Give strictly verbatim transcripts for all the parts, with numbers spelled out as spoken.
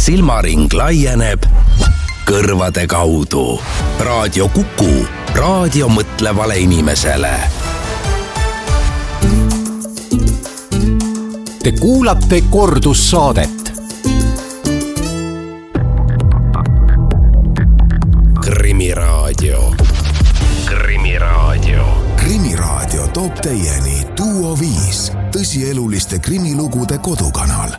silmaring laieneb kõrvade kaudu. Raadio Kuku, raadio mõtlevale inimesele. Te kuulate kordussaadet. Krimiraadio. Krimiraadio. Krimiraadio toob teieni Duo viis, tõsieluliste krimilugude kodukanal.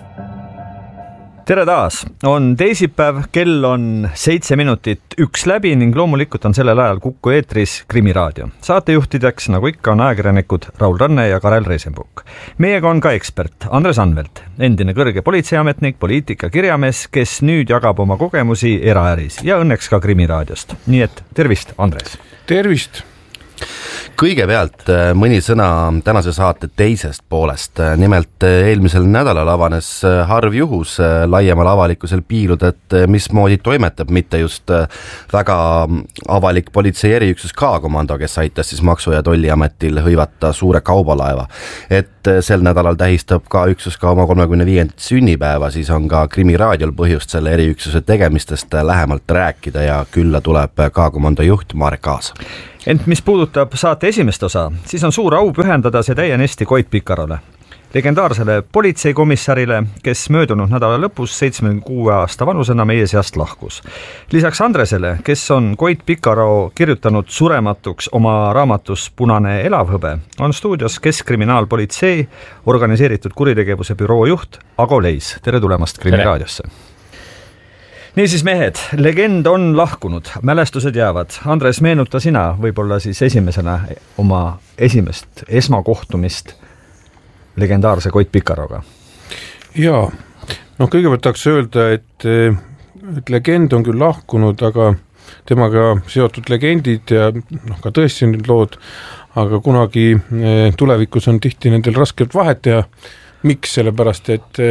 Tere taas! On teisipäev, kell on seitse minutit üks läbi ning loomulikult on sellel ajal Kuku eetris Krimiraadio. Saatejuhtideks, nagu ikka, on ajakirjanikud Raul Ranne ja Karel Reisenbuk. Meiega on ka ekspert Andres Anvelt, endine kõrge politseiametnik, poliitika kirjamees, kes nüüd jagab oma kogemusi eraäris ja õnneks ka Krimiraadiost. Nii et tervist, Andres! Tervist! Kõigepealt mõni sõna tänase saate teisest poolest. Nimelt eelmisel nädalal avanes harv juhus laiemal avalikkusel piilud, et mismoodi toimetab mitte just väga avalik politsei eriüksus K-komando, kes aitas siis Maksu- ja Tolliametil hõivata suure kaubalaeva. Et sel nädalal tähistab ka üksus ka oma kolmekümne viiendat sünnipäeva, siis on ka Krimiraadiol põhjust selle eriüksuse tegemistest lähemalt rääkida ja külla tuleb K-komando juht Marek Aas. Ent mis puudutab saate esimest osa, siis on suur au pühendada see täienesti Koit Pikarole, legendaarsele politseikomissarile, kes möödunud nädala lõpus seitsmekümne kuue aasta vanusena meie seast lahkus. Lisaks Andresele, kes on Koit Pikaro kirjutanud surematuks oma raamatus Punane elavhõbe, on stuudios Keskkriminaalpolitsei organiseeritud kuritegevuse büroo juht Ago Leis. Tere tulemast Krimiraadiosse! Niisiis mehed, legend on lahkunud, mälestused jäävad. Andres, meenuta sina võib-olla siis esimesena oma esimest esmakohtumist legendaarse Koit Pikaroga. Jaa, no kõigepealt tahaks öelda, et, et legend on küll lahkunud, aga temaga seotud legendid ja noh, ka tõesti nüüd lood, aga kunagi tulevikus on tihti nendel raskelt vahet teha. Miks? Sellepärast, et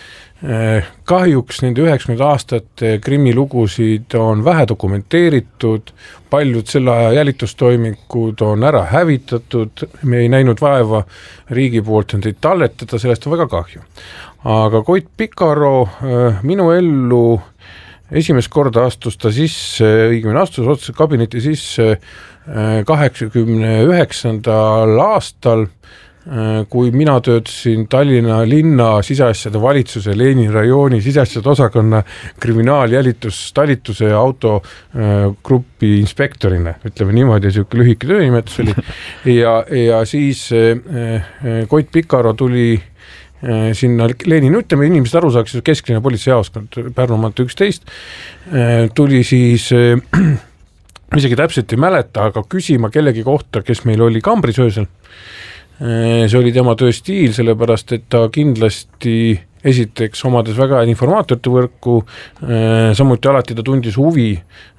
kahjuks nende üheksakümnendate aastate krimilugusid on vähe dokumenteeritud, paljud selle aja jälitustoimikud on ära hävitatud, me ei näinud vaeva riigi poolt neid talletada, sellest on väga kahju. Aga Koit Pikaro minu ellu esimest korda astus ta sisse, õigemini astus otse kabineti sisse kaheksakümne üheksandal aastal, kui mina töötasin Tallinna linna siseasjade valitsuse Leeni rajooni siseasjade osakonna kriminaaljälitustalituse ja autogruppi inspektorina, ütleme niimoodi, siuke lühike töönimetus oli. Ja, ja siis Koit Pikaro tuli sinna Leeni, no ütleme inimesed aru saaks, keskline politseijaoskond Pärnumaalt üksteist, tuli siis isegi täpselt ei mäleta, aga küsima kellegi kohta, kes meil oli Kambrisöösel. See oli tema töö stiil, sellepärast, et ta kindlasti esiteks omades väga informaatorite võrku, samuti alati ta tundis huvi,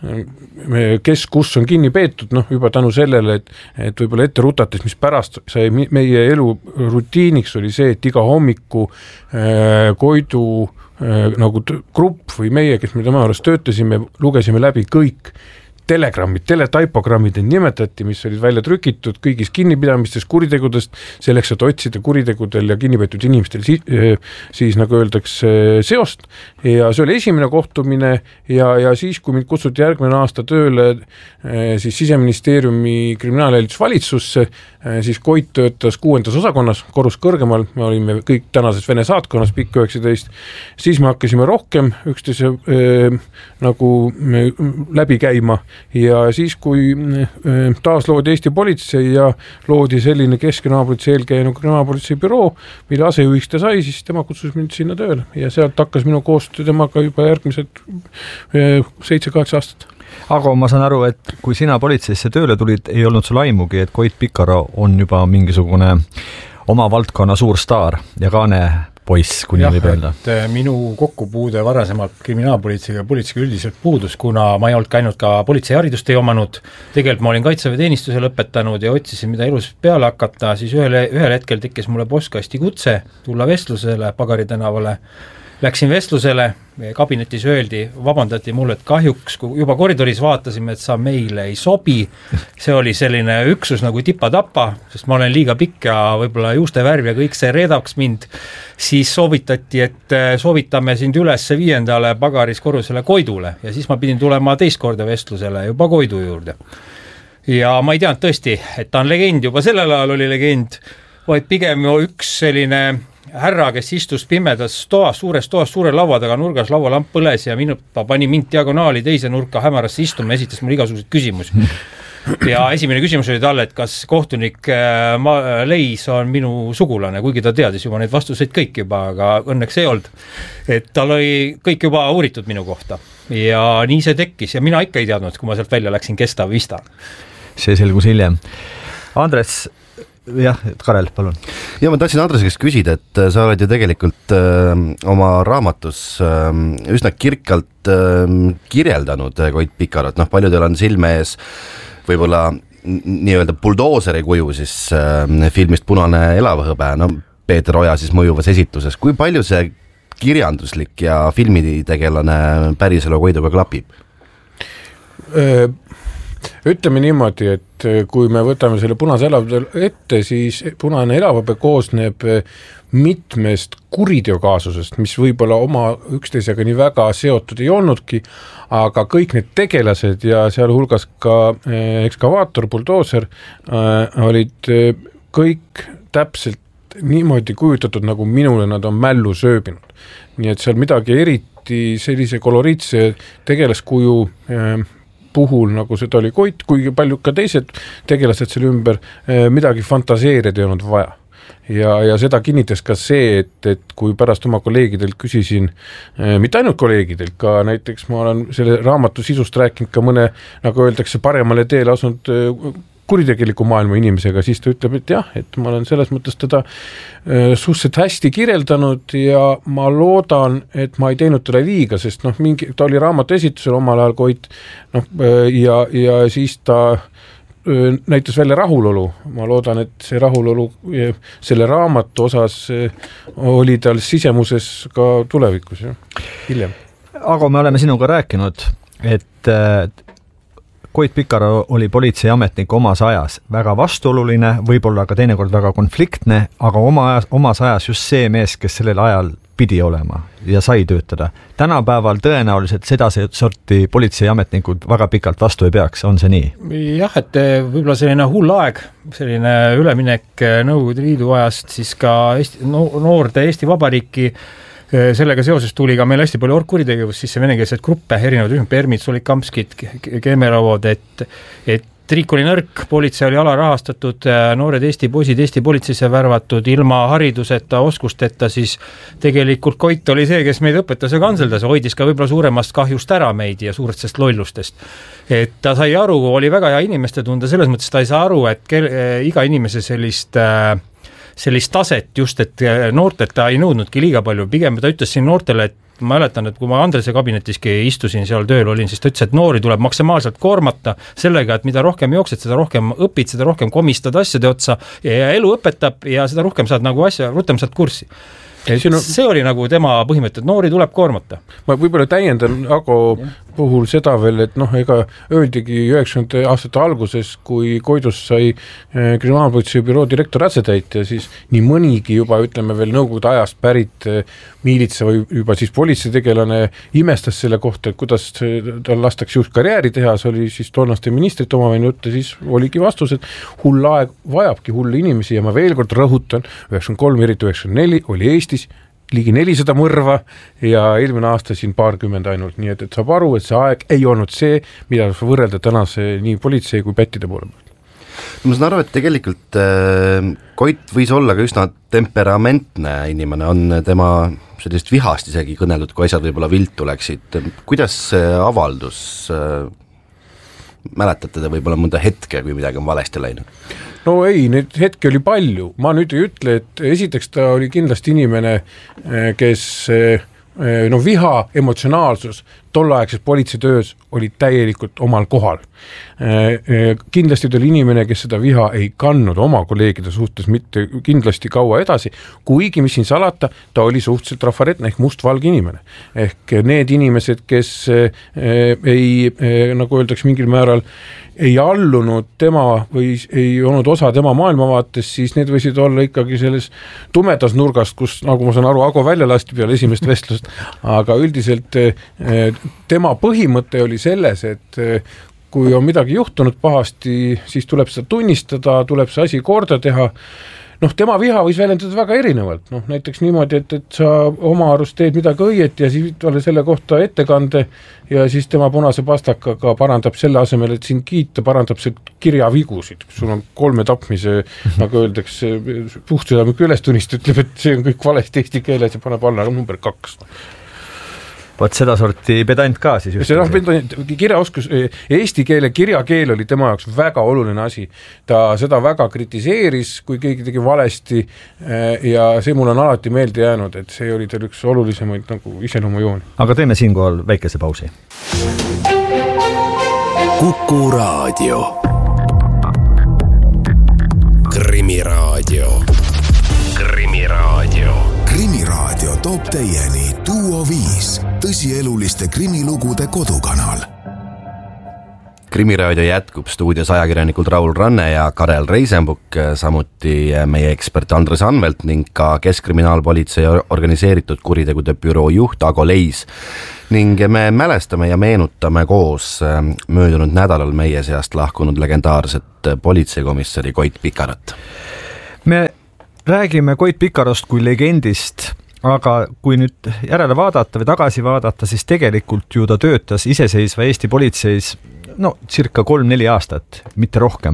kes kus on kinni peetud, noh juba tänu sellele, et, et võib-olla ette rutates, mis pärast sai meie elu rutiiniks oli see, et iga hommiku Koidu nagu grupp või meie, kes me tema juures töötasime, lugesime läbi kõik telegrammid, teletaipogrammid nimetati, mis olid välja trükitud kõigis kinnipidamistes kuritegudest, selleks, et otsida kuritegudel ja kinnipeetud inimestel siis, siis nagu öeldakse seost. Ja see oli esimene kohtumine ja, ja siis, kui mind kutsuti järgmine aasta tööle siis Siseministeeriumi kriminaaljälitusvalitsusse, siis Koit töötas kuuendas osakonnas, korrus kõrgemal, me olime kõik tänases Vene saatkonnas pikk üheksateist, siis me hakkasime rohkem üksteise äh, nagu me, läbi käima. Ja siis, kui taas loodi Eesti politsei ja loodi selline Keskkriminaalpolitsei eelkäinu kriminaalpolitsei büroo, mille asejuhiks ta sai, siis tema kutsus mind sinna tööle ja sealt hakkas minu koostöö temaga juba järgmised seitse-kaheksa aastat. Aga ma saan aru, et kui sina politseisse tööle tulid, ei olnud sul aimugi, et Koit Pikaro on juba mingisugune oma valdkonna suur staar ja kaane poiss, kui nii võib öelda. Minu kokkupuude varasemalt kriminaalpolitseiga ja politseiga üldiselt puudus, kuna ma ei olnud käinud ka politseiharidust ei omanud, tegelikult ma olin kaitseväeteenistuse lõpetanud ja otsisin, mida elus peale hakata, siis ühel, ühel hetkel tekkis mulle postkasti kutse tulla vestlusele Pagari tänavale. Läksin vestlusele meie kabinetis öeldi, vabandati mulle, et kahjuks, kui juba koridoris vaatasime, et sa meile ei sobi, see oli selline üksus nagu tipa-tapa, sest ma olen liiga pikk ja võib-olla juuste värv ja kõik see reedaks mind, siis soovitati, et soovitame sind üles viiendale pagaris korrusele Koidule ja siis ma pidin tulema teist korda vestlusele juba Koidu juurde. Ja ma ei teadnud tõesti, et ta on legend, juba sellel ajal oli legend, vaid pigem üks selline härra, kes istus pimedas toas, suures toas, suure laua taga nurgas, laualamp põles ja minu, ta pani mind diagonaali teise nurka hämarasse istuma, esitas mulle igasuguseid küsimusi. Ja esimene küsimus oli talle, et kas kohtunik Leis on minu sugulane, kuigi ta teadis juba neid vastuseid kõik juba, aga õnneks ei olnud. Et tal oli kõik juba uuritud minu kohta ja nii see tekkis ja mina ikka ei teadnud, kui ma sealt välja läksin, kes ta vista. See selgus hiljem. Andres, jah, Karel, palun. Ja ma tahtsin Andrese käest küsida, et sa oled ju tegelikult öö, oma raamatus öö, üsna kirkalt öö, kirjeldanud Koit Pikarot, noh paljudel on silme ees võib-olla nii-öelda buldooseri kuju siis öö, filmist Punane elavhõbe, no Peeter Oja siis mõjuvas esituses, kui palju see kirjanduslik ja filmitegelane päriselu Koiduga klapib? Öö Ütleme niimoodi, et kui me võtame selle punase elavhõbe ette, siis punane elavhõbe koosneb mitmest kuriteokaasusest, mis võib-olla oma üksteisega nii väga seotud ei olnudki, aga kõik need tegelased ja seal hulgas ka ekskavaator, buldooser olid kõik täpselt niimoodi kujutatud, nagu minule nad on mällu sööbinud. Nii et seal midagi eriti sellise koloriitse tegelaskuju puhul, nagu seda oli Koit, kuigi palju ka teised tegelased selle ümber, midagi fantaseerida ei olnud vaja. Ja, ja seda kinnitas ka see, et, et kui pärast oma kolleegidelt küsisin, mitte ainult kolleegidelt, ka näiteks ma olen selle raamatu sisust rääkinud ka mõne, nagu öeldakse, paremale teele asunud kuritegeliku maailma inimesega, siis ta ütleb, et jah, et ma olen selles mõttes teda suhteliselt hästi kirjeldanud ja ma loodan, et ma ei teinud talle liiga, sest noh, mingi, ta oli raamatu esitusel omal ajal Koit, noh, ja, ja siis ta näitas välja rahulolu. Ma loodan, et see rahulolu selle raamatu osas oli tal sisemuses ka tulevikus, jah, hiljem. Aga me oleme sinuga rääkinud, et Koit Pikaro oli politseiametnik omas ajas, väga vastuoluline, võib-olla ka teinekord väga konfliktne, aga oma ajas, omas ajas just see mees, kes sellel ajal pidi olema ja sai töötada. Tänapäeval tõenäoliselt seda sorti politseiametnikud väga pikalt vastu ei peaks, on see nii? Jah, et võib-olla selline hull aeg, selline üleminek Nõukogude Liidu ajast siis ka Eesti, noorde Eesti Vabariiki, sellega seoses tuli ka meil hästi palju orgkuritegevust, siis see venekeelset gruppe, erinevad rühm, Permid, Solikamskid, Keemeravod, et, et riik oli nõrk, politsei oli alarahastatud, noored Eesti poisid Eesti politseisse värvatud, ilma hariduseta, oskusteta, siis tegelikult Koit oli see, kes meid õpetas ja kanseldas, hoidis ka võib-olla suuremast kahjust ära meid ja suurestest lollustest. Et ta sai aru, oli väga hea inimeste tunda, selles mõttes ta ei saa aru, et kel, iga inimese sellist äh, sellist taset just, et noortelt ta ei nõudnudki liiga palju, pigem ta ütles siin noortele, et ma mäletan, et kui ma Andrese kabinetiski istusin seal tööl olin, siis ta ütles, et noori tuleb maksimaalselt koormata sellega, et mida rohkem jooksed, seda rohkem õpid, seda rohkem komistad asjade otsa ja elu õpetab ja seda rohkem saad nagu asja, rutem saad kurssi. On... see oli nagu tema põhimõte, et noori tuleb koormata. Ma võib-olla täiendan Ago ja. Puhul seda veel, et noh, ega öeldigi üheksakümnendate aastate alguses, kui Koidus sai eh, kriminaalpolitsei büroo direktor asjatäitja, siis nii mõnigi juba, ütleme veel nõukogude ajast pärit eh, miilitsa või juba siis politseitegelane imestas selle kohta, et kuidas tal lastakse just karjääri teha, see oli siis tolnaste ministrit omavaine jutt ja siis oligi vastus, et hull aeg vajabki hulle inimesi ja ma veel kord rõhutan, üheksakümmend kolm, eriti üheksakümmend neli oli Eestis ligi nelisada mõrva ja eelmine aasta siin paarkümmend ainult, nii et, et saab aru, et see aeg ei olnud see, mida võrrelda tänase nii politsei kui pättide poole. Ma saan aru, et tegelikult äh, Koit võis olla ka üsna temperamentne inimene, on tema sellist vihast isegi kõneldud, kui asjad võib-olla viltu läksid. Kuidas see avaldus, äh, mäletate te võib-olla mõnda hetke, kui midagi on valesti läinud? No ei, neid hetki oli palju. Ma nüüd ei ütle, et esiteks ta oli kindlasti inimene, kes no viha, emotsionaalsus tolleaegses politseitöös oli täielikult omal kohal. Kindlasti ta oli inimene, kes seda viha ei kandnud oma kolleegide suhtes mitte kindlasti kaua edasi, kuigi mis siin salata, ta oli suhteliselt trafaretne ehk mustvalge inimene. Ehk need inimesed, kes ei, nagu öeldakse mingil määral, ei allunud tema või ei olnud osa tema maailmavaates, siis need võisid olla ikkagi selles tumedas nurgast, kus, nagu ma saan aru, Ago välja lasti peale esimest vestlust, aga üldiselt tema põhimõte oli selles, et kui on midagi juhtunud pahasti, siis tuleb seda tunnistada, tuleb see asi korda teha. Noh, tema viha võis väljendada väga erinevalt, noh, näiteks niimoodi, et, et sa oma arust teed midagi õieti ja siis talle selle kohta ettekande ja siis tema punase pastakaga parandab selle asemel, et sind kiita, parandab see kirjavigusid, kus sul on kolme tapmise, nagu öeldakse, puhtsüdamlik ülestunist, ütleb, et see on kõik valesti eesti keeles ja paneb alla number kaks. Vaat seda sorti pedant ka siis just. No, kirjaoskus, eesti keele kirjakeel oli tema jaoks väga oluline asi. Ta seda väga kritiseeris, kui keegi tegi valesti ja see mul on alati meelde jäänud, et see oli tal üks olulisemaid nagu iseloomujooni. Aga teeme siinkohal väikese pausi. Kuku Raadio. Krimiraadio. Krimiraadio. Krimiraadio toob teieni Duo viis, tõsieluliste krimilugude kodukanal. Krimiraadio jätkub stuudios ajakirjanikud Raul Ranne ja Karel Reisenbuk, samuti meie ekspert Andres Anvelt ning ka Keskkriminaalpolitsei organiseeritud kuritegude büroo juht Ago Leis. Ning me mälestame ja meenutame koos möödunud nädalal meie seast lahkunud legendaarset politseikomissari Koit Pikarat. Me räägime Koit Pikarost kui legendist, aga kui nüüd järele vaadata või tagasi vaadata, siis tegelikult ju ta töötas iseseisva Eesti politseis no circa kolm-neli aastat, mitte rohkem.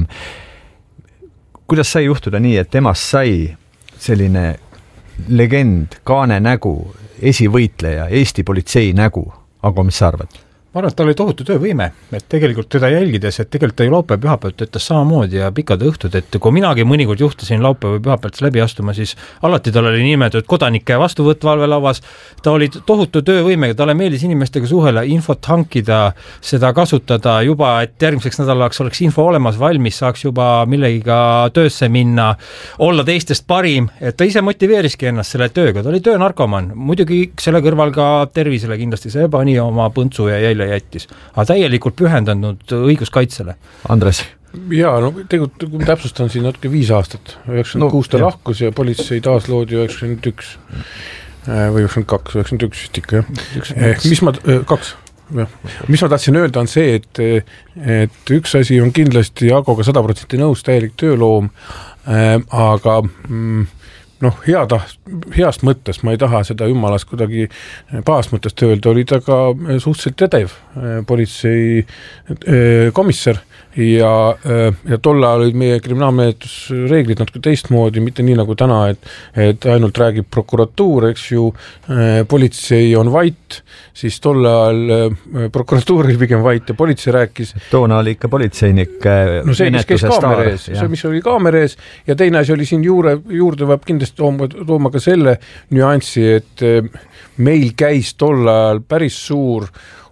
Kuidas sai juhtuda nii, et temast sai selline legend, kaane nägu, esivõitleja, Eesti politsei nägu? Aga mis sa arvad? Ma arvan, et tal oli tohutu töövõime, et tegelikult teda jälgides, et tegelikult ta ju laupäev pühapäev töötas samamoodi ja pikad õhtud, et kui minagi mõnikord juhtasin laupäev või pühapäevalt läbi astuma, siis alati tal oli nimetatud kodanike vastuvõtt valvelavas, ta oli tohutu töövõimega, talle meeldis inimestega suhele, infot hankida, seda kasutada juba, et järgmiseks nädalaks oleks info olemas, valmis, saaks juba millegiga töösse minna, olla teistest parim, et ta ise motiveeriski ennast selle tööga, ta oli töönarkoman, muidugi selle kõrval ka tervisele kindlasti see pani oma põntsu ja jäile jättis, aga täielikult pühendanud õiguskaitsele. Andres? Jaa, no tegelikult kui täpsustan siin natuke viis aastat, üheksakümmend kuus ta lahkus ja politsei taasloodi üheksakümmend üks või üheksakümmend kaks, üheksakümmend üks vist ikka, jah. Mis ma, kaks, jah. Mis ma tahtsin öelda on see, et, et üks asi on kindlasti Agoga sada protsenti nõus täielik tööloom, aga mm, noh, hea taht, heast mõttes, ma ei taha seda jummalast kuidagi pahast mõttest öelda, oli ta ka suhteliselt edev politsei komissar ja, ja tolle ajal olid meie kriminaalmenetlusreeglid natuke teistmoodi, mitte nii nagu täna, et, et ainult räägib prokuratuur, eks ju, politsei on vait, siis tolle ajal prokuratuur oli pigem vait ja politsei rääkis. Toona oli ikka politseinik no see, kes käis kaamera ees, see, mis oli kaamera ees ja teine asi oli siin juurde, juurde võib kindlasti tooma, tooma ka selle nüanssi, et meil käis tol ajal päris suur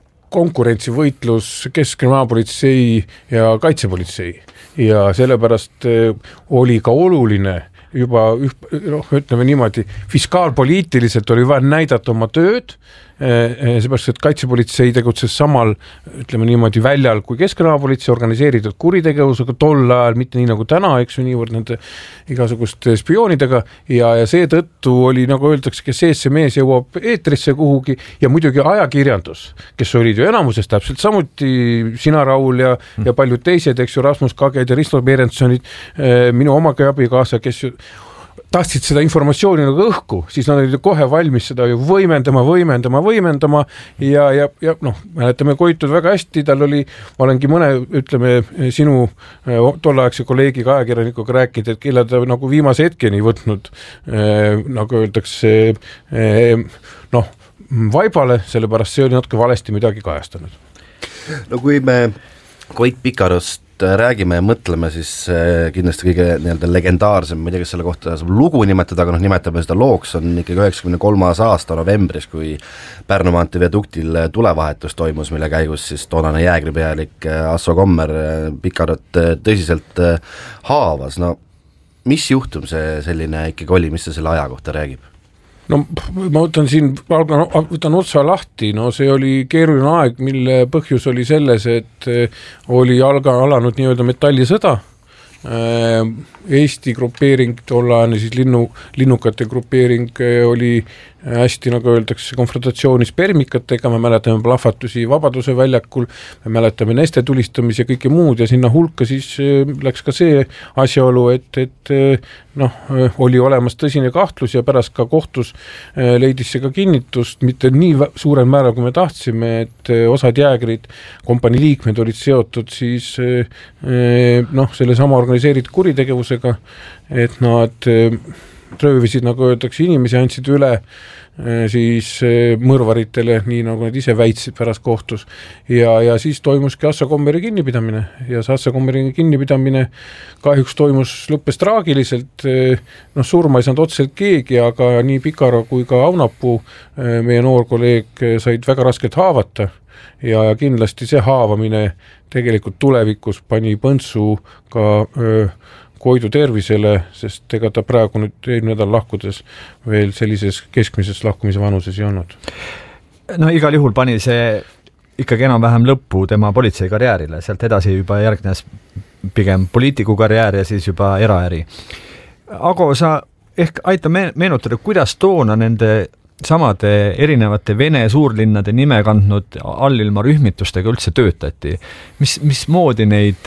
konkurentsivõitlus Keskkriminaalpolitsei ja kaitsepolitsei ja sellepärast oli ka oluline juba, noh, ütleme niimoodi, fiskaalpoliitiliselt oli vaja näidata oma tööd, seepärast, et kaitsepolitsei tegutses samal, ütleme niimoodi, väljal kui Keskkriminaalpolitsei organiseeritud kuritegevusega tol ajal, mitte nii nagu täna, eks ju, niivõrd nende igasuguste spioonidega ja, ja seetõttu oli, nagu öeldakse, kes ees see mees jõuab eetrisse kuhugi ja muidugi ajakirjandus, kes olid ju enamuses täpselt samuti sina, Raul ja, ja paljud teised, eks ju, Rasmus Kaged ja Risto Berensonid, minu omagi abikaasa, kes ju tahtsid seda informatsiooni nagu õhku, siis nad olid kohe valmis seda ju võimendama, võimendama, võimendama ja, ja, ja noh, mäletame Koitud väga hästi, tal oli, ma olengi mõne, ütleme, sinu tolleaegse kolleegiga ajakirjanikuga rääkida, et kelle ta nagu viimase hetkeni võtnud, eh, nagu öeldakse, eh, noh, vaibale, sellepärast see oli natuke valesti midagi kajastanud. No kui me Koit Pikarost nüüd räägime ja mõtleme, siis kindlasti kõige nii-öelda legendaarsem, ma ei tea, kas selle kohta saab lugu nimetada, aga noh, nimetame seda looks, on ikkagi üheksakümne kolmas aasta novembris, kui Pärnu maantee viaduktil tulevahetus toimus, mille käigus siis toonane jäägripealik Asso Kommer Pikarot tõsiselt haavas. No mis juhtum see selline ikkagi oli, mis see selle aja kohta räägib? No ma võtan siin, võtan otsa lahti, no see oli keeruline aeg, mille põhjus oli selles, et oli alga, alanud nii-öelda metallisõda, Eesti grupeering, tollaane siis linnu, linnukate grupeering oli hästi, nagu öeldakse, konfrontatsioonis permikatega, me mäletame plahvatusi Vabaduse väljakul, me mäletame neste tulistamis ja kõike muud ja sinna hulka siis läks ka see asjaolu, et, et noh, oli olemas tõsine kahtlus ja pärast ka kohtus leidis see ka kinnitust, mitte nii suurel määral, kui me tahtsime, et osad jäägrid, kompanii liikmed olid seotud siis noh, selle sama organiseeritud kuritegevusega, et nad röövisid, nagu öeldakse, inimesi andsid üle siis mõrvaritele, nii nagu nad ise väitsid pärast kohtus ja, ja siis toimuski Asso Kommeri kinnipidamine ja see Asso Kommeri kinnipidamine kahjuks toimus, lõppes traagiliselt, noh surma ei saanud otseselt keegi, aga nii Pikaro kui ka Aunapuu, meie noor kolleeg, said väga raskelt haavata ja, ja kindlasti see haavamine tegelikult tulevikus pani põntsu ka öö, Koidu tervisele, sest ega ta praegu nüüd eelmine nädal lahkudes veel sellises keskmises lahkumise vanuses ei olnud. No igal juhul pani see ikkagi enam-vähem lõppu tema politseikarjäärile, sealt edasi juba järgnes pigem poliitiku karjäär ja siis juba eraäri. Aga sa ehk aita meenutada, kuidas toona nende samade erinevate Vene suurlinnade nime kandnud allilma rühmitustega üldse töötati. Mis, mismoodi neid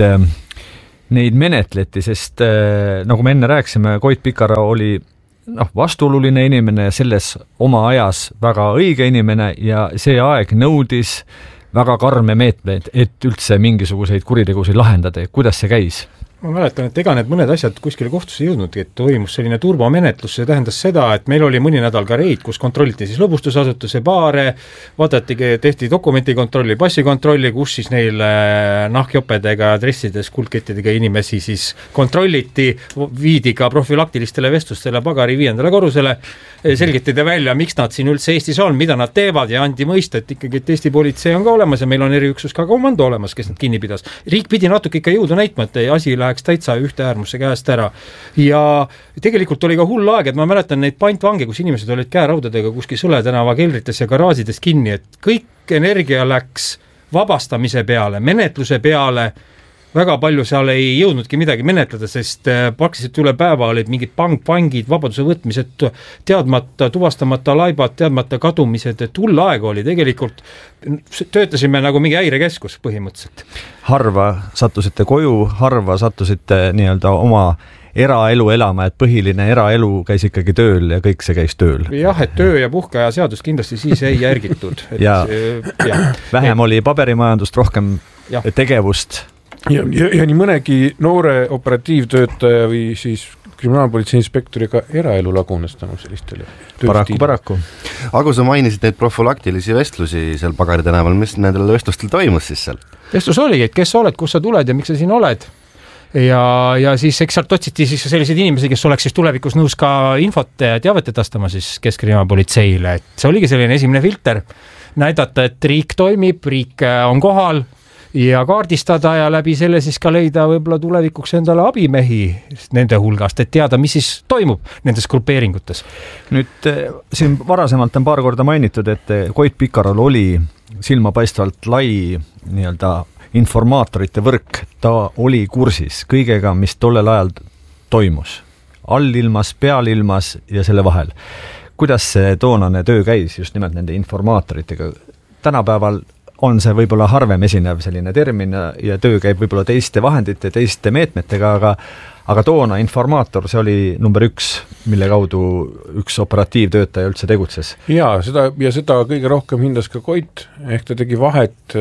neid menetleti, sest äh, nagu me enne rääksime, Koit Pikaro oli noh, vastuoluline inimene ja selles oma ajas väga õige inimene ja see aeg nõudis väga karme meetmeid, et üldse mingisuguseid kuritegusid lahendada. Kuidas see käis? Ma mäletan, et ega need mõned asjad kuskile kohtusse jõudnudki, et toimus selline turbomenetlus, see tähendas seda, et meil oli mõni nädal ka reid, kus kontrolliti siis lõbustusasutuse baare, vaadati, tehti dokumentikontrolli, passikontrolli, kus siis neil nahkjopedega, dressides, kuldkettidega inimesi siis kontrolliti, viidi ka profülaktilistele vestlustele pagari viiendale korrusele, selgitati välja, miks nad siin üldse Eestis on, mida nad teevad ja andi mõista, et ikkagi et Eesti politsei on ka olemas ja meil on eriüksus ka komando olemas, kes nad kinni pidas. Riik pidi natuke ikka jõudu näitma, et asi läheks täitsa ühte äärmusse käest ära. Ja tegelikult oli ka hull aeg, et ma mäletan neid pantvange, kus inimesed olid käeraudadega kuskil Sõle tänava keldrites ja garaažides kinni, et kõik energia läks vabastamise peale, menetluse peale, väga palju seal ei jõudnudki midagi menetleda, sest praktiliselt üle päeva olid mingid pang, pangid, vabaduse võtmised, teadmata, tuvastamata laibad, teadmata kadumised, et hull aeg oli tegelikult, töötasime nagu mingi häirekeskus põhimõtteliselt. Harva sattusite koju, harva sattusite nii-öelda oma eraelu elama, et põhiline eraelu käis ikkagi tööl ja kõik see käis tööl. Jah, et töö ja puhkaja seadus kindlasti siis ei järgitud. Et, ja, ja vähem oli paberimajandust, rohkem ja. tegevust. Ja, ja, ja nii mõnegi noore operatiivtöötaja või siis kriminaalpolitsei inspektoriga eraelu lagunes tänu sellistele paraku, paraku. Aga sa mainisid neid profülaktilisi vestlusi seal Pagari tänaval, mis nendel vestlustel toimus siis seal? Vestlus oligi, et kes sa oled, kus sa tuled ja miks sa siin oled ja, ja siis eks sealt otsiti siis sellised inimesi, kes oleks siis tulevikus nõus ka infot ja teavet edastama siis keskkriminaalpolitseile, et see oligi selline esimene filter, näidata, et riik toimib, riik on kohal ja kaardistada ja läbi selle siis ka leida võib-olla tulevikuks endale abimehi nende hulgast, et teada, mis siis toimub nendes grupeeringutes. Nüüd siin varasemalt on paar korda mainitud, et Koit Pikarol oli silmapaistvalt lai nii-öelda informaatorite võrk, ta oli kursis kõigega, mis tollel ajal toimus. Allilmas, pealilmas ja selle vahel. Kuidas see toonane töö käis just nimelt nende informaatoritega? Tänapäeval on see võib-olla harvem esinev selline termin ja töö käib võib-olla teiste vahendite, teiste meetmetega, aga, aga toona informaator, see oli number üks, mille kaudu üks operatiivtöötaja üldse tegutses. Ja, seda, ja seda kõige rohkem hindas ka Koit, ehk ta tegi vahet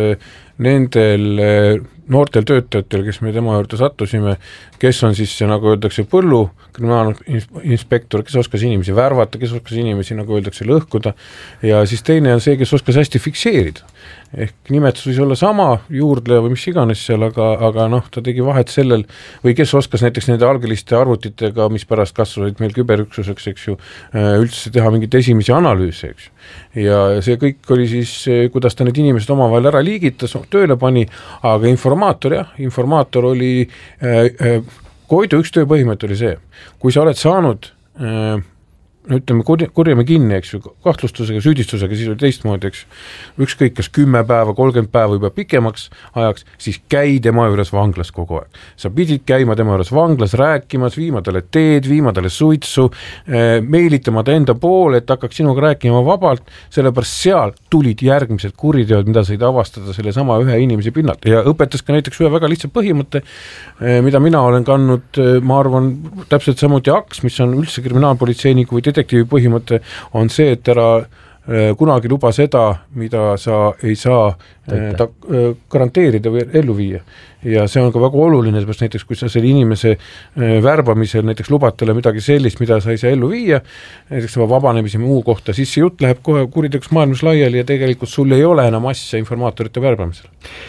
nendel noortel töötajatel, kes me tema juurde sattusime, kes on siis, nagu öeldakse, põllu kriminaalinspektor, kes oskas inimesi värvata, kes oskas inimesi, nagu öeldakse, lõhkuda ja siis teine on see, kes oskas hästi fikseerida. ehk nimetus võis olla sama, juurdleja või mis iganes seal, aga, aga noh, ta tegi vahet sellel, või kes oskas näiteks nende algeliste arvutitega, mis pärast kasvasid meil küberüksuseks, eks ju, üldse teha mingeid esimesi analüüse, eks ju. Ja see kõik oli siis, kuidas ta need inimesed omavahel ära liigitas, tööle pani, aga informaator jah, informaator oli äh, äh, Koidu üks tööpõhimõte oli see, kui sa oled saanud äh, no ütleme, kurjame kinni, eks ju, kahtlustusega, süüdistusega, siis oli teistmoodi, eks ükskõik, kas kümme päeva, kolmkümmend päeva juba pikemaks ajaks, siis käi tema juures vanglas kogu aeg. Sa pidid käima tema juures vanglas, rääkimas, viima talle teed, viima talle suitsu, meilitama ta enda poole, et hakkaks sinuga rääkima vabalt, sellepärast seal tulid järgmised kuriteod, mida said avastada selle sama ühe inimese pinnalt. Ja õpetas ka näiteks ühe väga lihtsa põhimõtte, mida mina olen kandnud, ma arvan, täpselt samuti aks, mis on üldse kriminaalpolitseiniku või detektiivi põhimõte on see, et ära äh, kunagi luba seda, mida sa ei saa äh, ta, äh, garanteerida või ellu viia. Ja see on ka väga oluline, seepärast näiteks kui sa selle inimese äh, värbamisel näiteks lubad talle midagi sellist, mida sa ei saa ellu viia, näiteks vabanemise muu kohta, siis see jutt läheb kohe kuriteoks maailmas laiali ja tegelikult sul ei ole enam asja informaatorite värbamisel.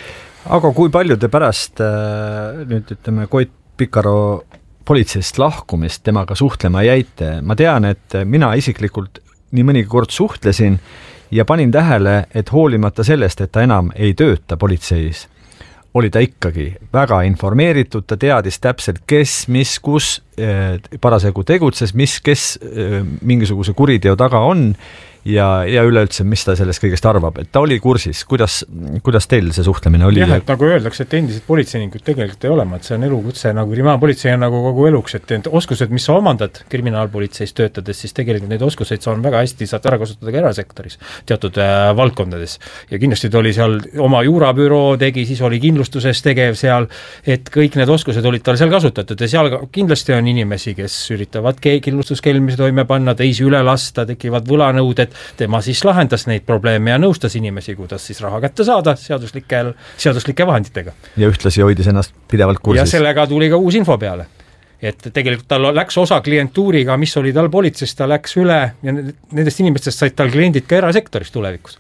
Aga kui palju te pärast äh, nüüd ütleme Koit Pikaro politseist lahkumist temaga suhtlema jäite? Ma tean, et mina isiklikult nii mõnigi kord suhtlesin ja panin tähele, et hoolimata sellest, et ta enam ei tööta politseis, oli ta ikkagi väga informeeritud, ta teadis täpselt, kes, mis, kus eh, parasjagu tegutses, mis, kes eh, mingisuguse kuriteo taga on ja, ja üleüldse, mis ta sellest kõigest arvab, et ta oli kursis, kuidas, kuidas teil see suhtlemine oli? Jah, et nagu öeldakse, et endised politseinikud tegelikult ei olema, et see on elukutse, nagu kriminaalpolitsei on nagu kogu eluks, et need oskused, mis sa omandad kriminaalpolitseis töötades, siis tegelikult neid oskuseid sa on väga hästi, saad ära kasutada ka erasektoris, teatud äh, valdkondades. Ja kindlasti ta oli seal, oma juurabüroo tegi, siis oli kindlustuses tegev seal, et kõik need oskused olid tal seal kasutatud ja seal kindlasti on inimesi, kes üritavad kindlustuskelmisi toime panna, teisi üle lasta, tekivad võlanõuded, tema siis lahendas neid probleeme ja nõustas inimesi, kuidas siis raha kätte saada seaduslikel, seaduslike vahenditega. Ja ühtlasi hoidis ennast pidevalt kursis. Ja sellega tuli ka uus info peale. Et tegelikult tal läks osa klientuuriga, mis oli tal politseist, ta läks üle ja nendest inimestest said tal kliendid ka erasektoris tulevikus.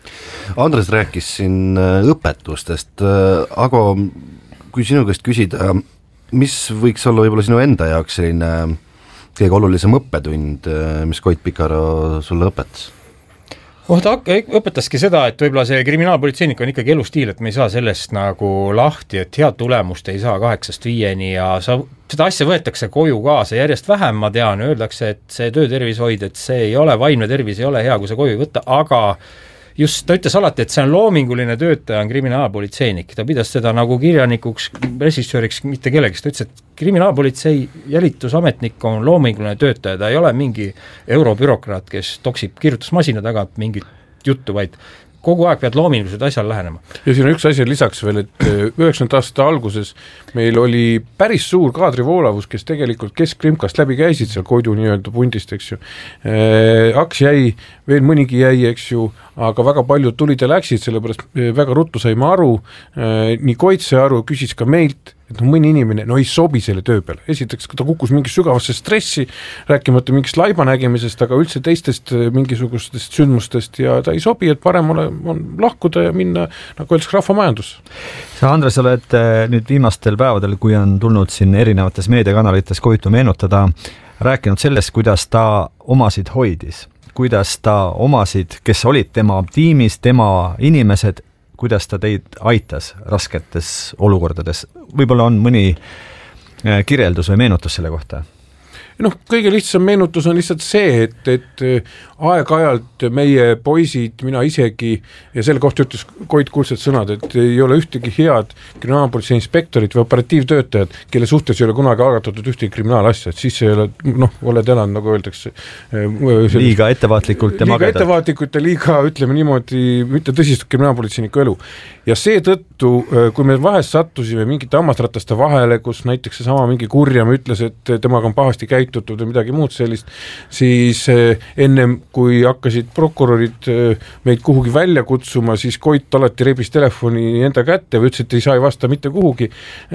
Andres rääkis siin õpetustest, aga kui sinu käest küsida, mis võiks olla võib-olla sinu enda jaoks selline kõige olulisem õppetund, mis Koit Pikaro sulle õpetas? Oh, ta õpetaski seda, et võib-olla see kriminaalpolitseinik on ikkagi elustiil, et me ei saa sellest nagu lahti, et head tulemust ei saa kaheksast viieni ja sa, seda asja võetakse koju kaasa järjest vähem, ma tean, öeldakse, et see töötervishoid, et see ei ole, vaimne tervis ei ole hea, kui sa koju võtta, aga just ta ütles alati, et see on loominguline töötaja, on kriminaalpolitseinik. Ta pidas seda nagu kirjanikuks, režissööriks, mitte kellegist. Ta ütles, et kriminaalpolitsei jälitusametnik on loominguline töötaja, ta ei ole mingi eurobürokraat, kes toksib kirjutusmasina taga mingit juttu, vaid kogu aeg pead loomingulised asjal lähenema. Ja siin on üks asi lisaks veel, et üheksakümnendate aastate alguses meil oli päris suur kaadrivoolavus, kes tegelikult Keskkrimkast läbi käisid seal Koidu nii-öelda pundist, eks ju. Aks jäi, veel mõnigi jäi, eks ju, aga väga paljud tulid ja läksid, sellepärast väga ruttu saime aru, nii Koit sai aru, küsis ka meilt, et no mõni inimene, no ei sobi selle töö peale. Esiteks, ta kukkus mingis sügavasse stressi, rääkimata mingist laiba nägemisest, aga üldse teistest mingisugustest sündmustest ja ta ei sobi, et parem ole, on lahkuda ja minna, nagu öeldaks, rahvamajandus. Sa, Andres, oled nüüd viimastel päevadel, kui on tulnud siin erinevates meediakanalites Koitu meenutada, rääkinud sellest, kuidas ta omasid hoidis, kuidas ta omasid, kes olid tema tiimis, tema inimesed, kuidas ta teid aitas rasketes olukordades. Võib-olla on mõni kirjeldus või meenutus selle kohta? Noh, kõige lihtsam meenutus on lihtsalt see, et, et aeg-ajalt meie poisid, mina isegi, ja selle kohta ütles Koit kuldsed sõnad, et ei ole ühtegi head kriminaalpolitsei inspektorit või operatiivtöötajad, kelle suhtes ei ole kunagi algatatud ühtegi kriminaalasja, et siis ei ole, noh, oled elanud, nagu öeldakse sellist, liiga ettevaatlikult ja liiga magedad. ettevaatlikult ja liiga, ütleme niimoodi, mitte tõsist kriminaalpolitseiniku elu. Ja seetõttu, kui me vahest sattusime mingite hammasrataste vahele, kus näiteks seesama mingi kurjam ütles, et temaga on pahasti käinud käitutud või midagi muud sellist, siis ennem kui hakkasid prokurörid meid kuhugi välja kutsuma, siis Koit alati rebis telefoni enda kätte või ütles, et ei saa ei vasta mitte kuhugi.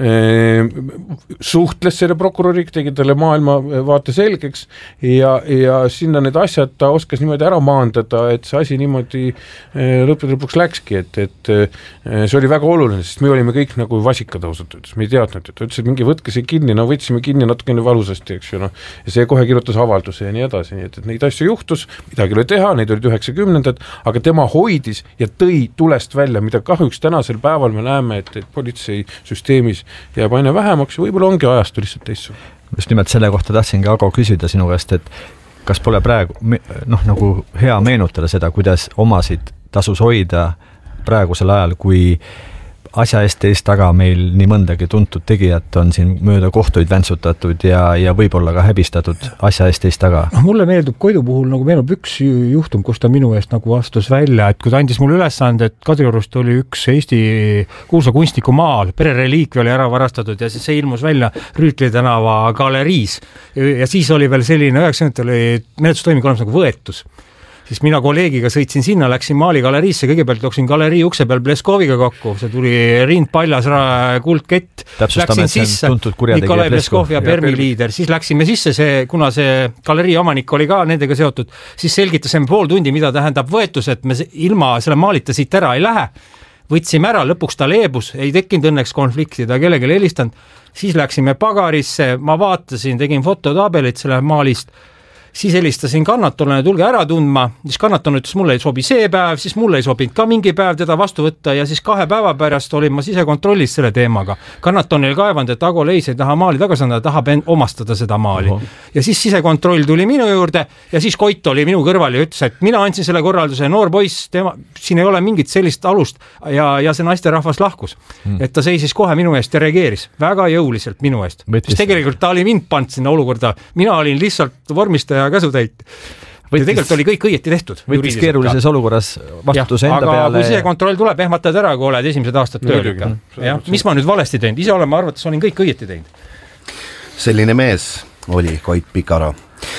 Suhtles selle prokuröriga, tegi talle maailma vaate selgeks ja, ja sinna need asjad ta oskas niimoodi ära maandada, et see asi niimoodi lõppude lõpuks läkski, et, et see oli väga oluline, sest me olime kõik nagu vasikad ausalt ütles, me ei teadnud, et ta ütles, et mingi võtke see kinni, no võtsime kinni natukene valusasti, eks ju, no, ja see kohe kirjutas avalduse ja nii edasi, nii et, et neid asju juhtus, midagi oli teha, neid olid üheksakümnendad, aga tema hoidis ja tõi tulest välja, mida kahjuks tänasel päeval me näeme, et, et politseisüsteemis jääb aina vähemaks ja võib-olla ongi ajastu lihtsalt teistsugune. Just nimelt selle kohta tahtsingi Ago küsida sinu käest, et kas pole praegu, noh, nagu hea meenutada seda, kuidas omasid tasus hoida praegusel ajal, kui asja eest eest taga meil nii mõndagi tuntud tegijat on siin mööda kohtuid väntsutatud ja, ja võib-olla ka häbistatud asja eest eest taga. No, mulle meeldub Koidu puhul nagu meenub üks juhtum, kus ta minu eest nagu vastus välja, et kui ta andis mulle ülesande, et Kadriorust oli üks Eesti kuulsa kunstniku maal, perereliikvi oli ära varastatud ja siis see ilmus välja Rüütli tänava galeriis ja siis oli veel selline üheksakümnendatel oli menetlustoiming olemas nagu võetus. Siis mina kolleegiga sõitsin sinna, läksin Maali galeriisse, kõigepealt jooksin galerii ukse peal Bleskoviga kokku, see tuli rind paljas, kuldkett, läksin sisse, Nikolai Bleskov ja Permi liider, siis läksime sisse, see, kuna see galerii omanik oli ka nendega seotud, siis selgitasime pool tundi, mida tähendab võetus, et me ilma selle maalita siit ära ei lähe, võtsime ära, lõpuks ta leebus, ei tekkinud õnneks konflikti, ta kellelegi helistanud, siis läksime pagarisse, ma vaatasin, tegin fototabelit selle maalist, siis helistasin kannatanule, tulge ära tundma, siis kannatanu ütles, mulle ei sobi see päev, siis mulle ei sobinud ka mingi päev teda vastu võtta ja siis kahe päeva pärast olin ma sisekontrollis selle teemaga. Kannatanil kaevanud, et Ago Leis ei taha maali tagasi anda, tahab omastada seda maali. Oho. Ja siis sisekontroll tuli minu juurde ja siis Koit oli minu kõrval ja ütles, et mina andsin selle korralduse, noor poiss, tema, siin ei ole mingit sellist alust ja, ja see naisterahvas lahkus. Hmm. Et ta seisis kohe minu eest ja reageeris väga jõuliselt minu eest. Sest tegelikult ta oli mind pand sinna olukorda, mina olin lihtsalt vormistaja käsutäit. Ja tegelikult oli kõik õieti tehtud. Võttis keerulises ka. Olukorras vastutuse enda aga peale. Aga kui see kontroll tuleb, ehmatad ära, kui oled esimesed aastad tööl. Ja, mis ma nüüd valesti teinud? Ise olen, ma arvates, olin kõik õieti teinud. Selline mees oli Koit Pikaro.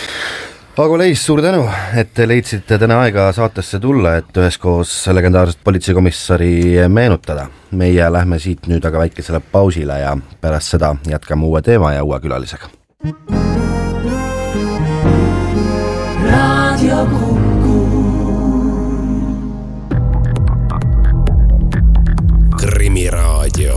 Ago Leis, suur tänu, et leidsite täna aega saatesse tulla, et üheskoos legendaarset politseikomissari meenutada. Meie lähme siit nüüd aga väikesele pausile ja pärast seda jätkame uue teema ja uue külalisega. Radio Kuku. Krimiraadio.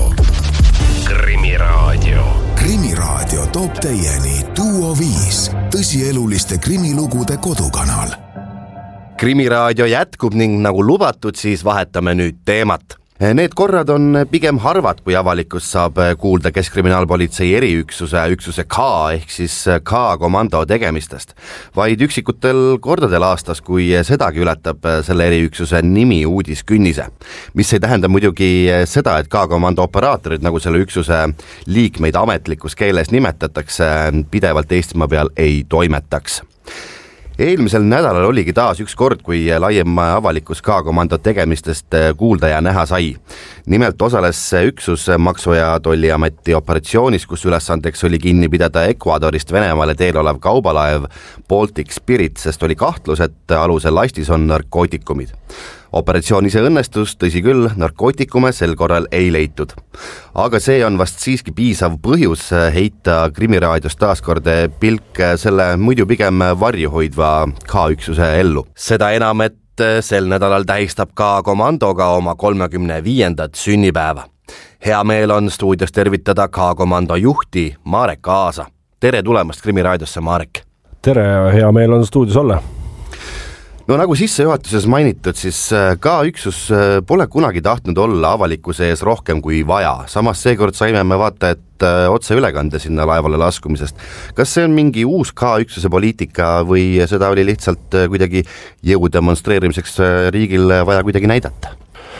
Krimiraadio. Krimiraadio toob teieni Duo viis, tõsieluliste krimilugude kodukanal. Krimiraadio jätkub ning nagu lubatud, siis vahetame nüüd teemat. Need korrad on pigem harvad, kui avalikkus saab kuulda Keskkriminaalpolitsei eriüksuse üksuse K ehk siis K-komando tegemistest. Vaid üksikutel kordadel aastas, kui sedagi ületab selle eriüksuse nimi uudiskünnise. Mis ei tähenda muidugi seda, et K-komando operaatorid, nagu selle üksuse liikmeid ametlikus keeles nimetatakse, pidevalt Eestimaa peal ei toimetaks. Eelmisel nädalal oligi taas üks kord, kui laiem avalikkus K-komando tegemistest kuulda ja näha sai. Nimelt osales üksus Maksu- ja Tolliameti operatsioonis, kus ülesandeks oli kinni pidada Ecuadorist Venemaale teel olev kaubalaev Baltic Spirit, sest oli kahtlus, et alusel lastis on narkootikumid. Operatsioon ise õnnestus, tõsi küll, narkootikume sel korral ei leitud. Aga see on vast siiski piisav põhjus heita Krimiraadios taaskord pilk selle muidu pigem varjuhoidva K-üksuse ellu. Seda enam, et sel nädalal tähistab K-komandoga oma kolmekümne viiendat sünnipäeva. Hea meel on stuudios tervitada K-komando juhti Marek Aasa. Tere tulemast Krimiraadiosse, Marek! Tere, hea meel on stuudios olla. No nagu sissejuhatuses mainitud, siis K-üksus pole kunagi tahtnud olla avalikkuse ees rohkem kui vaja. Samas seekord saime me vaata, et otse ülekande sinna laevale laskumisest. Kas see on mingi uus K-üksuse poliitika või seda oli lihtsalt kuidagi jõu demonstreerimiseks riigil vaja kuidagi näidata?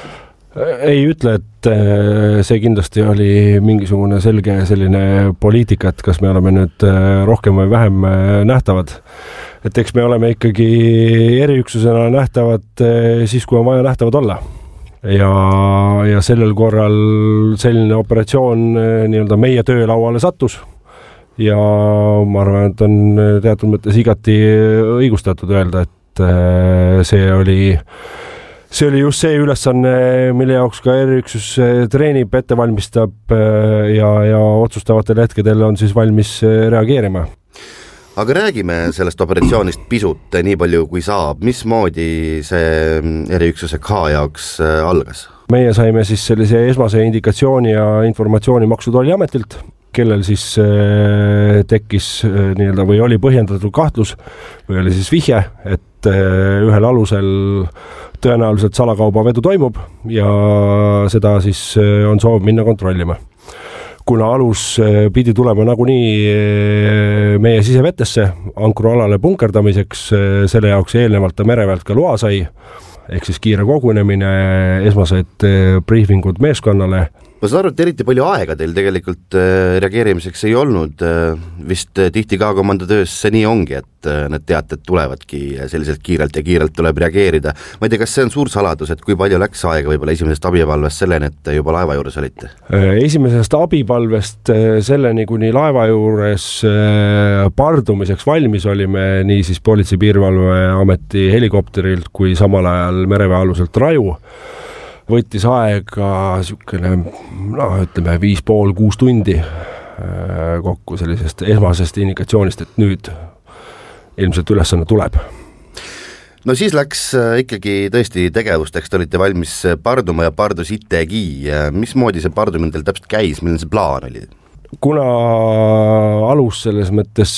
Ei ütle, et see kindlasti oli mingisugune selge selline poliitika, et kas me oleme nüüd rohkem või vähem nähtavad. Et eks me oleme ikkagi eriüksusena nähtavad siis, kui on vaja nähtavad olla. Ja, ja sellel korral selline operatsioon nii-öelda meie töölauale sattus ja ma arvan, et on teatud mõttes igati õigustatud öelda, et see oli see oli just see ülesanne, mille jaoks ka eriüksus treenib, ette valmistab ja, ja otsustavatel hetkedel on siis valmis reageerima. Aga räägime sellest operatsioonist pisut nii palju kui saab. Mismoodi see eriüksuse K jaoks algas? Meie saime siis sellise esmase indikatsiooni ja informatsiooni Maksu- ja Tolliametilt, kellel siis tekkis nii-öelda või oli põhjendatud kahtlus või oli siis vihje, et ühel alusel tõenäoliselt salakaubavedu toimub ja seda siis on soov minna kontrollima. Kuna alus pidi tulema nagunii meie sisevetesse ankrualale punkerdamiseks, selle jaoks eelnevalt ta mereväelt ka loa sai, ehk siis kiire kogunemine, esmased briefingud meeskonnale. Ma saan aru, et eriti palju aega teil tegelikult reageerimiseks ei olnud, vist tihti ka komandotöös see nii ongi, et need teated tulevadki selliselt kiirelt ja kiirelt tuleb reageerida. Ma ei tea, kas see on suur saladus, et kui palju läks aega võib-olla esimesest abipalvest selleni, et juba laeva juures olite? Esimesest abipalvest selleni, kuni laeva juures pardumiseks valmis olime, nii siis Politsei- ja Piirivalveameti helikopterilt kui samal ajal mereväealuselt Raju, võttis aega sükene, no ütleme, viis pool, kuus tundi kokku sellisest esmasest indikatsioonist, et nüüd ilmselt ülesanne tuleb. No siis läks ikkagi tõesti tegevusteks, te olite valmis parduma ja pardusitegi. Mismoodi see pardumine teil täpselt käis, milline see plaan oli? Kuna alus selles mõttes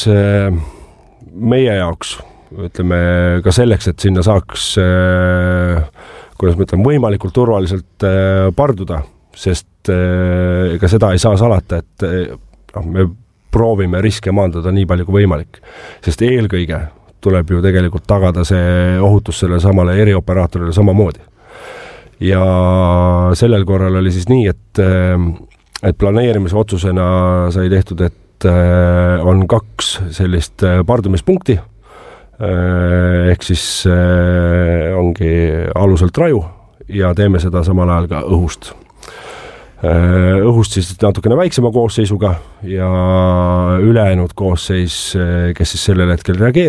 meie jaoks, ütleme ka selleks, et sinna saaks kuidas ma ütlen, võimalikult turvaliselt parduda, sest ega seda ei saa salata, et noh, me proovime riske maandada nii palju kui võimalik, sest eelkõige tuleb ju tegelikult tagada see ohutus selle samale erioperaatorile samamoodi. Ja sellel korral oli siis nii, et, et planeerimise otsusena sai tehtud, et on kaks sellist pardumispunkti, ehk siis ongi aluselt Raju ja teeme seda samal ajal ka õhust. Õhust siis natukene väiksema koosseisuga ja ülejäänud koosseis, kes siis sellel hetkel reageerib,